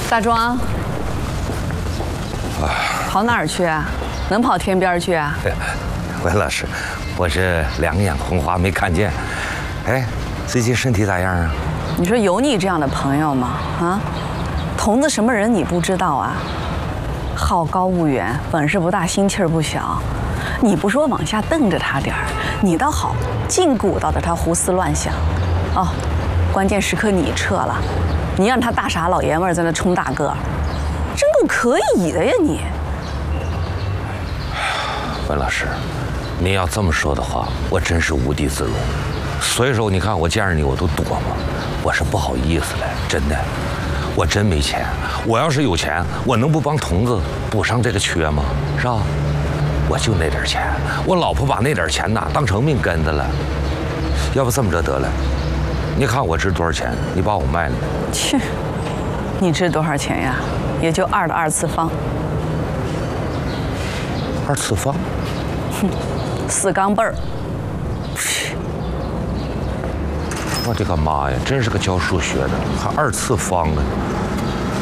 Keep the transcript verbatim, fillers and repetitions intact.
大庄，跑哪儿去啊？能跑天边去啊？ 文老师，我这两眼红花没看见。哎，最近身体咋样啊？ 你说有你这样的朋友吗？啊，童子什么人你不知道啊？好高骛远，本事不大，心气儿不小。你不说往下瞪着他点儿，你倒好，净鼓捣着他胡思乱想。哦，关键时刻你撤了，你让他大傻老爷们儿在那冲大个，真够可以的呀你！ 文老师，您要这么说的话，我真是无地自容。所以说，你看我见着你我都躲嘛，我是不好意思嘞，真的，我真没钱。我要是有钱，我能不帮童子补上这个缺吗？是吧？我就那点钱，我老婆把那点钱呐当成命根子了。要不这么着得了，你看我值多少钱，你把我卖了。 去，你值多少钱呀？也就二的二次方。 二次方？ 哼，四钢镚儿。 我的个妈呀，真是个教数学的，还二次方啊！